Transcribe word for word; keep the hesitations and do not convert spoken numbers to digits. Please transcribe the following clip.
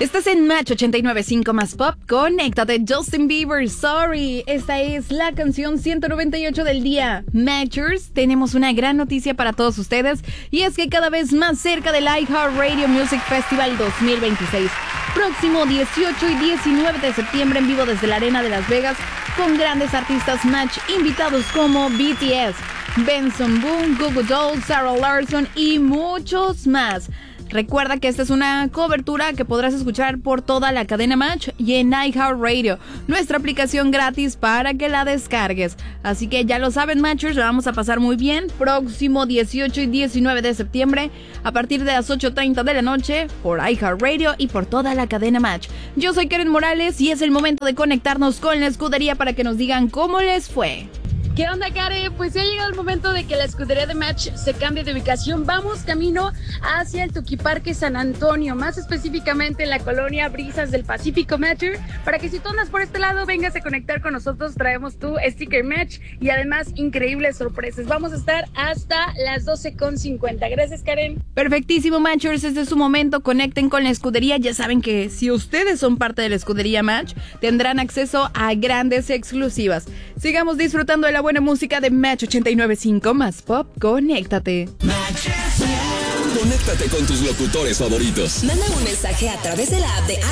Estás en Match ochenta y nueve punto cinco más Pop. Conéctate, Justin Bieber, Sorry. Esta es la canción ciento noventa y ocho del día. Matchers, tenemos una gran noticia para todos ustedes, y es que cada vez más cerca del iHeartRadio Music Festival dos mil veintiséis. Próximo dieciocho y diecinueve de septiembre en vivo desde la Arena de Las Vegas, con grandes artistas Match invitados como B T S, Benson Boone, Goo Goo Dolls, Sarah Larsson y muchos más. Recuerda que esta es una cobertura que podrás escuchar por toda la cadena Match y en iHeartRadio, nuestra aplicación gratis para que la descargues. Así que ya lo saben, Matchers, la vamos a pasar muy bien. Próximo dieciocho y diecinueve de septiembre, a partir de las ocho treinta de la noche, por iHeartRadio y por toda la cadena Match. Yo soy Karen Morales y es el momento de conectarnos con la escudería para que nos digan cómo les fue. ¿Qué onda, Karen? Pues ya ha llegado el momento de que la escudería de Match se cambie de ubicación. Vamos camino hacia el Tuquiparque San Antonio, más específicamente en la colonia Brisas del Pacífico Matcher, para que si tú andas por este lado, vengas a conectar con nosotros. Traemos tu sticker Match y además increíbles sorpresas. Vamos a estar hasta las doce con cincuenta. Gracias, Karen. Perfectísimo, Matchers. Este es su momento. Conecten con la escudería. Ya saben que si ustedes son parte de la escudería Match, tendrán acceso a grandes exclusivas. Sigamos disfrutando de la buena música de Match ochenta y nueve punto cinco más Pop. Conéctate. Conéctate con tus locutores favoritos. Manda un mensaje a través de la app de